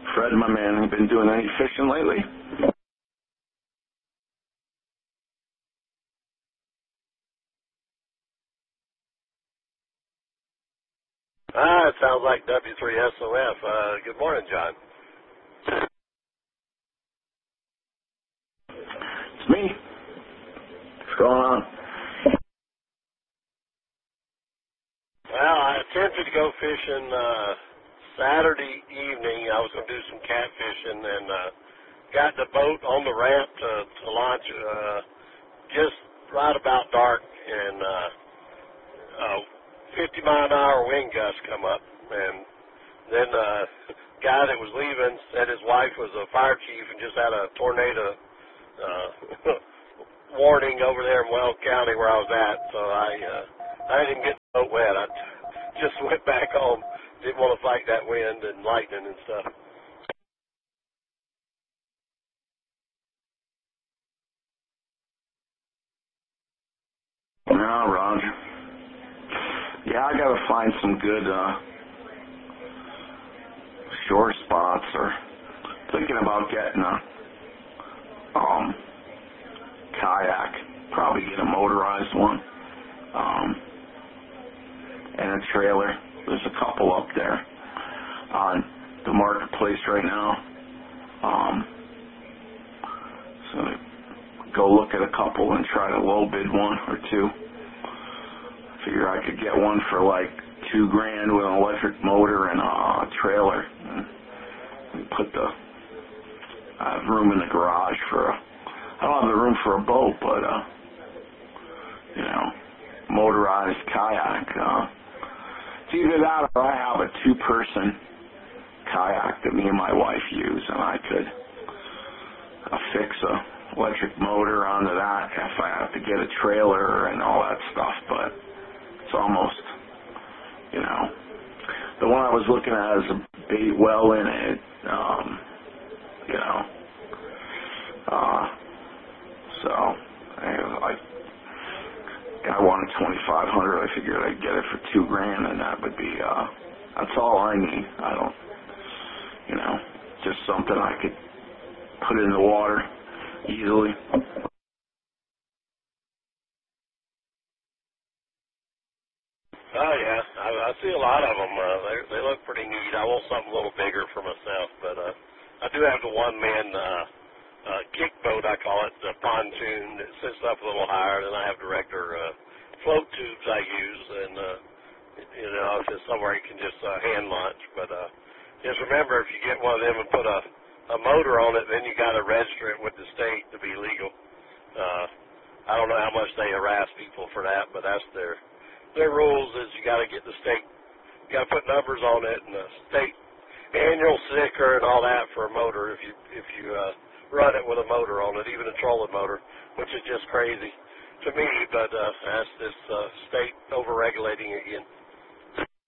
Fred, my man, you been doing any fishing lately? It sounds like W3SOF. Good morning, John. It's me. What's going on? Well, I attempted to go fishing Saturday evening. I was going to do some catfishing and got the boat on the ramp to launch just right about dark, and 50-mile-an-hour wind gusts come up, and then the guy that was leaving said his wife was a fire chief and just had a tornado warning over there in Weld County where I was at, so I didn't get the boat wet. I just went back home. Didn't want to fight that wind and lightning and stuff. No, Roger. Yeah, I gotta find some good shore spots, or thinking about getting a kayak, probably get a motorized one, and a trailer. There's a couple up there on the marketplace right now. So go look at a couple and try to low bid one or two. Figure I could get one for like $2,000 with an electric motor and a trailer, and put the I have room in the garage for I don't have the room for a boat, but motorized kayak. It's either that or I have a 2-person kayak that me and my wife use, and I could fix a electric motor onto that if I have to get a trailer and all that stuff. But it's almost, the one I was looking at is a bait well in it, so I wanted $2,500. I figured I'd get it for $2,000, and that would be, that's all I need. I don't, just something I could put in the water easily. Oh, yeah. I see a lot of them. They look pretty neat. I want something a little bigger for myself, but I do have the one-man kick boat, I call it, the pontoon that sits up a little higher, and I have director float tubes I use, and, if it's somewhere you can just hand launch. But just remember, if you get one of them and put a motor on it, then you got to register it with the state to be legal. I don't know how much they harass people for that, but that's their rules is you got to get the state, you got to put numbers on it and the state annual sticker and all that for a motor if you run it with a motor on it, even a trolling motor, which is just crazy to me, but that's this state over-regulating again.